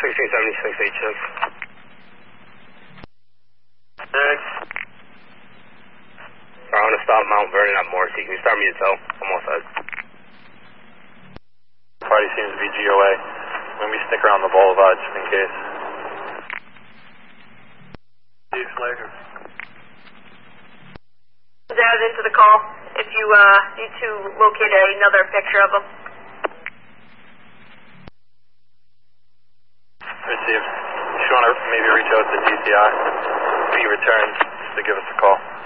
Precinct 7686. Next. Sorry, I want to stop Mount Vernon at Morrissey. Can you start me to tow? I'm all set. Party seems to be GOA. Let me stick around the boulevard just in case. Steve Slater. Added into the call if you need to locate another picture of him. Received. If you want to maybe reach out to DCI, if he returns, just to give us a call.